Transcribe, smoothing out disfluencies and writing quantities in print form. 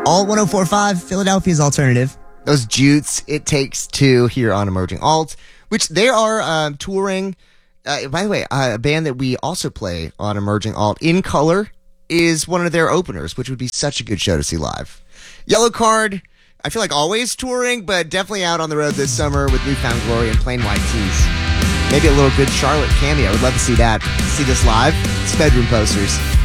Alt 104.5, Philadelphia's alternative. Those Jutes, It Takes Two here on Emerging Alt, which they are touring. By the way, a band that we also play on Emerging Alt, In Color, is one of their openers, which would be such a good show to see live. Yellow Card, I feel like always touring, but definitely out on the road this summer with Newfound Glory and Plain White Tees. Maybe a little Good Charlotte cameo. I would love to see that. See this live. It's Bedroom Posters.